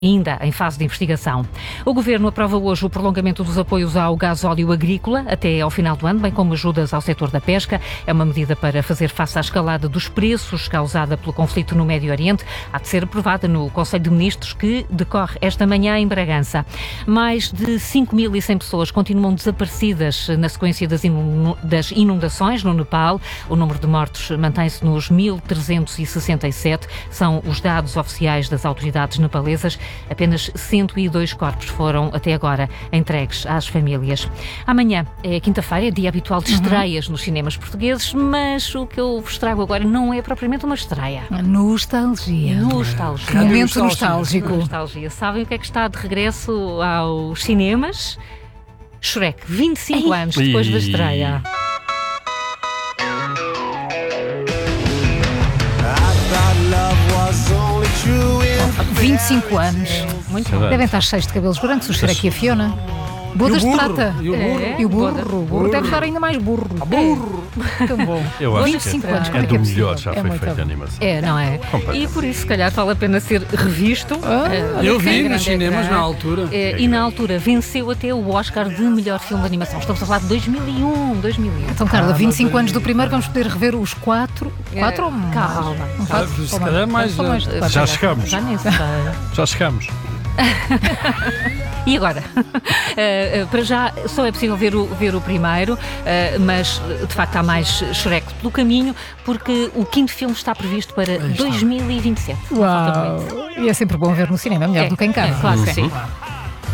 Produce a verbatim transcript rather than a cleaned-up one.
ainda em fase de investigação. O Governo aprova hoje o prolongamento dos apoios ao gasóleo agrícola até ao final do ano, bem como ajudas ao setor da pesca. É uma medida para fazer face à escalada dos preços causada pelo conflito no Médio Oriente. Há de ser aprovada no Conselho de Ministros, que decorre esta manhã em Bragança. Mais de cinco mil e cem pessoas continuam desaparecidas na sequência das inundações no Nepal. O número de mortos mantém-se nos mil trezentos e sessenta e sete. São os dados oficiais das autoridades nepalesas. Apenas cento e dois corpos foram, até agora, entregues às famílias. Amanhã é quinta-feira, dia habitual de estreias uhum. nos cinemas portugueses, mas o que eu vos trago agora não é propriamente uma estreia. Nostalgia. Nostalgia. Momento nostálgico. Nostalgia. Sabem o que é que está de regresso aos cinemas? Shrek, vinte e cinco Ei. anos depois da estreia. vinte e cinco anos. Muito bom. Devem estar cheios de cabelos brancos, o Shrek e a Fiona. Bodas de prata. E o burro. É, e o burro. Boda. O burro deve estar ainda mais burro. A burro. É. Tão bom. Eu acho vinte e cinco que é, anos, é, como é do que é melhor, possível? já É foi muito feita a bom. animação. É, não é? E por isso, se calhar, vale a pena ser revisto. Ah, uh, Eu vi em nos grande cinemas ecrã. na altura. É, e na altura venceu até o Oscar de melhor filme de animação. Estamos a falar de dois mil e um. dois mil e um. Então, Carla, Ah, vinte e cinco mas anos do primeiro, vamos poder rever os quatro. Quatro É, ou mais? calma. Um quatro, Se ou calhar mais, Só mais de eh, quatro. Já chegamos. Já nem sei. Já chegamos. E agora? Uh, uh, para já só é possível ver o, ver o primeiro, uh, mas de facto há mais Shrek pelo caminho, porque o quinto filme está previsto para dois mil e vinte e sete. Uau! E é sempre bom ver no cinema, é melhor É, do que em casa. é, claro que sim. Sim.